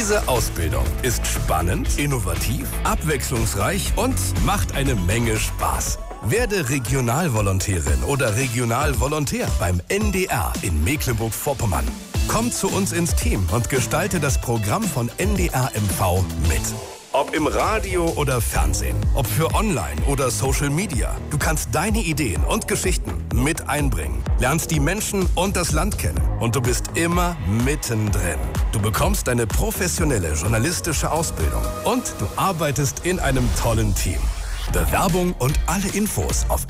Diese Ausbildung ist spannend, innovativ, abwechslungsreich und macht eine Menge Spaß. Werde Regionalvolontärin oder Regionalvolontär beim NDR in Mecklenburg-Vorpommern. Komm zu uns ins Team und gestalte das Programm von NDR MV mit. Ob im Radio oder Fernsehen, ob für Online oder Social Media, du kannst deine Ideen und Geschichten mit einbringen, lernst die Menschen und das Land kennen und du bist immer mittendrin. Du bekommst eine professionelle journalistische Ausbildung und du arbeitest in einem tollen Team. Bewerbung und alle Infos auf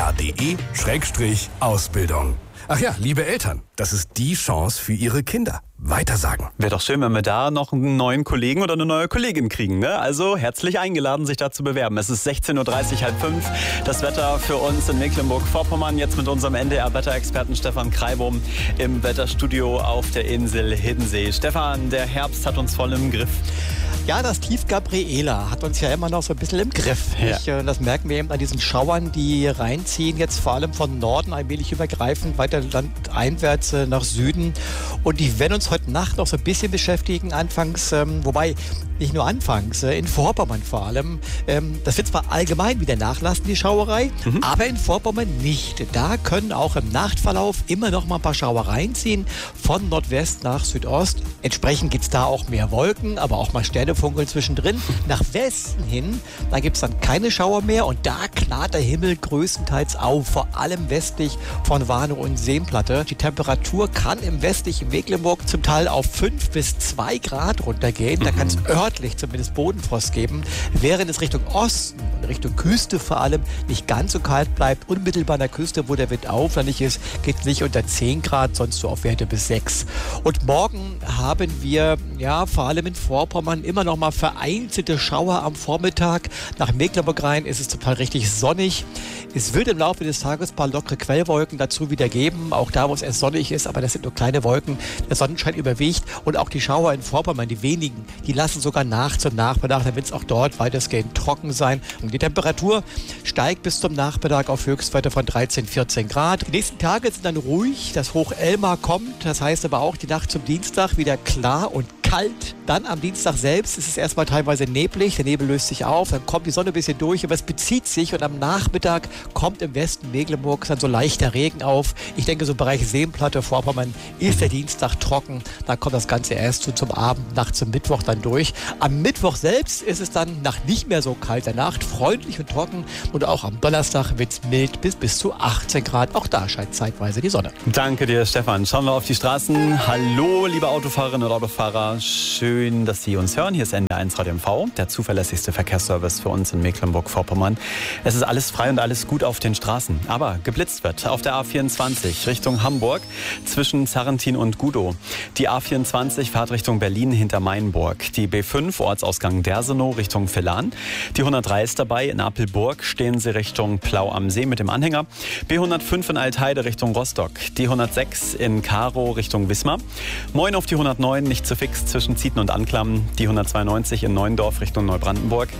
ndr.de/Ausbildung. Ach ja, liebe Eltern, das ist die Chance für Ihre Kinder. Weitersagen. Wäre doch schön, wenn wir da noch einen neuen Kollegen oder eine neue Kollegin kriegen, ne? Also herzlich eingeladen, sich da zu bewerben. Es ist 16.30 Uhr, 16:30. Das Wetter für uns in Mecklenburg-Vorpommern. Jetzt mit unserem NDR-Wetterexperten Stefan Kreibum im Wetterstudio auf der Insel Hiddensee. Stefan, der Herbst hat uns voll im Griff. Ja, das Tief Gabriela hat uns ja immer noch so ein bisschen im Griff. Ja. Das merken wir eben an diesen Schauern, die reinziehen, jetzt vor allem von Norden allmählich übergreifend, weiter landeinwärts nach Süden. Und die werden uns heute Nacht noch so ein bisschen beschäftigen, anfangs, wobei nicht nur anfangs, in Vorpommern vor allem. Das wird zwar allgemein wieder nachlassen, die Schauerei, aber in Vorpommern nicht. Da können auch im Nachtverlauf immer noch mal ein paar Schauer reinziehen, von Nordwest nach Südost. Entsprechend gibt es da auch mehr Wolken, aber auch mal Sternefunkeln zwischendrin. Nach Westen hin, da gibt es dann keine Schauer mehr und da klart der Himmel größtenteils auf, vor allem westlich von Warnow und Seenplatte. Die Temperatur kann im westlichen Mecklenburg zum Teil auf 5 bis 2 Grad runtergehen. Da kann es örtlich zumindest Bodenfrost geben, während es Richtung Osten und Richtung Küste vor allem nicht ganz so kalt bleibt. Unmittelbar an der Küste, wo der Wind auflandig ist, geht es nicht unter 10 Grad, sonst so auf Werte bis 6. Und morgen haben wir, ja, vor allem in Vorpommern immer noch mal vereinzelte Schauer am Vormittag. Nach Mecklenburg rein ist es zum Teil richtig sonnig. Es wird im Laufe des Tages ein paar lockere Quellwolken dazu wieder geben, auch da, wo es erst sonnig ist, aber das sind nur kleine Wolken. Der Sonnenschein überwiegt und auch die Schauer in Vorpommern, die wenigen, die lassen sogar nachts und Nachmittag, dann wird es auch dort weitestgehend trocken sein. Und die Temperatur steigt bis zum Nachmittag auf Höchstwerte von 13, 14 Grad. Die nächsten Tage sind dann ruhig, das Hoch Elmar kommt, das heißt aber auch die Nacht zum Dienstag wieder klar und kalt. Dann am Dienstag selbst ist es erstmal teilweise neblig, der Nebel löst sich auf, dann kommt die Sonne ein bisschen durch, aber es bezieht sich und am Nachmittag kommt im Westen Mecklenburgs dann so leichter Regen auf. Ich denke, so im Bereich Seenplatte, Vorpommern ist der Dienstag trocken, dann kommt das Ganze erst so zum Abend, Nacht zum Mittwoch dann durch. Am Mittwoch selbst ist es dann nach nicht mehr so kalter Nacht freundlich und trocken und auch am Donnerstag wird es mild bis zu 18 Grad. Auch da scheint zeitweise die Sonne. Danke dir, Stefan. Schauen wir auf die Straßen. Hallo, liebe Autofahrerinnen und Autofahrer. Schön, dass Sie uns hören. Hier ist NDR1 Radio MV, der zuverlässigste Verkehrsservice für uns in Mecklenburg-Vorpommern. Es ist alles frei und alles gut auf den Straßen. Aber geblitzt wird auf der A24 Richtung Hamburg zwischen Sarrentin und Gudow. Die A24 Fahrtrichtung Berlin hinter Mainburg. Die B5 Ortsausgang Dersenow Richtung Villan. Die 103 ist dabei. In Apelburg stehen Sie Richtung Plau am See mit dem Anhänger. B105 in Altheide Richtung Rostock. Die 106 in Karow Richtung Wismar. Moin auf die 109 nicht zu fix zwischen Zieten und Anklam. Die 192 in Neuendorf Richtung Neubrandenburg.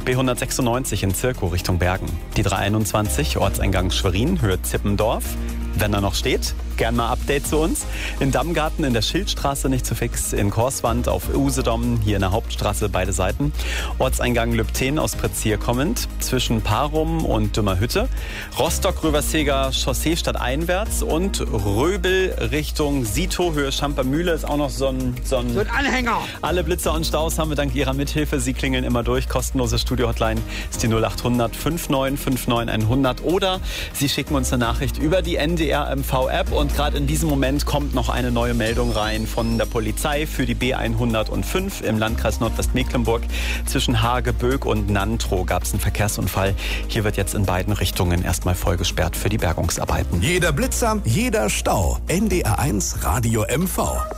B196 in Zirkow Richtung Bergen. Die 321 Ortseingang Schwerin, Höhe Zippendorf. Wenn er noch steht, gern mal Update zu uns. In Dammgarten in der Schildstraße nicht zu fix, in Korswand auf Usedom, hier in der Hauptstraße beide Seiten. Ortseingang Lübten aus Prezier kommend, zwischen Parum und Dümmerhütte. Rostock-Röverseger Chaussee stadteinwärts und Röbel Richtung Sito, Höhe Schampermühle ist auch noch so ein Anhänger. Alle Blitzer und Staus haben wir dank Ihrer Mithilfe. Sie klingeln immer durch. Kostenlose Studio-Hotline ist die 0800 5959 100 oder Sie schicken uns eine Nachricht über die NDR MV-App. Und gerade in diesem Moment kommt noch eine neue Meldung rein von der Polizei für die B105 im Landkreis Nordwestmecklenburg. Zwischen Hageböck und Nantrow gab es einen Verkehrsunfall. Hier wird jetzt in beiden Richtungen erstmal voll gesperrt für die Bergungsarbeiten. Jeder Blitzer, jeder Stau. NDR1 Radio MV.